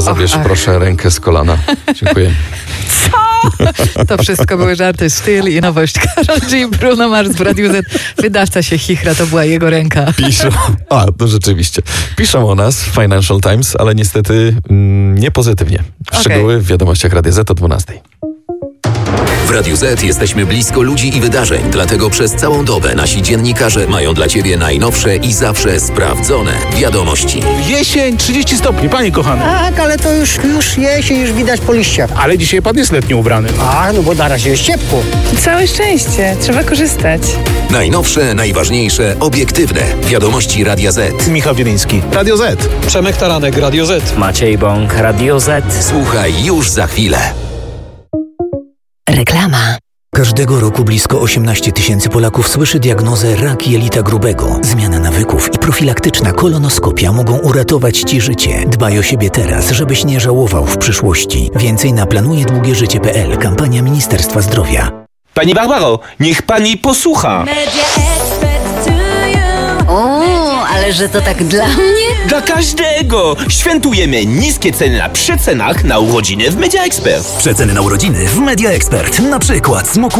zabierz proszę rękę z kolana. Dziękuję. To wszystko były żarty, styl i nowość. Karol G, Bruno Mars w Radiu Z. Wydawca się chichra, to była jego ręka. Piszą, to rzeczywiście. Piszą o nas w Financial Times, ale niestety nie pozytywnie. Szczegóły w wiadomościach Radia Z o 12:00. W Radiu Z jesteśmy blisko ludzi i wydarzeń, dlatego przez całą dobę nasi dziennikarze mają dla Ciebie najnowsze i zawsze sprawdzone wiadomości. Jesień, 30 stopni, panie kochany. Tak, ale to już jesień, już widać po liściach. Ale dzisiaj pan jest letnio ubrany. No bo na razie jest ciepło. Całe szczęście, trzeba korzystać. Najnowsze, najważniejsze, obiektywne wiadomości Radia Z. Michał Wieliński, Radio Z. Przemek Taranek, Radio Z. Maciej Bąk, Radio Z. Słuchaj już za chwilę. Reklama. Każdego roku blisko 18 000 Polaków słyszy diagnozę rak jelita grubego. Zmiana nawyków i profilaktyczna kolonoskopia mogą uratować Ci życie. Dbaj o siebie teraz, żebyś nie żałował w przyszłości. Więcej na planujedługieżycie.pl. Kampania Ministerstwa Zdrowia. Pani Barbaro, niech pani posłucha. Ale że to tak dla mnie? Dla każdego! Świętujemy niskie ceny na przecenach na urodziny w Media Expert. Przeceny na urodziny w Media Expert. Na przykład smoku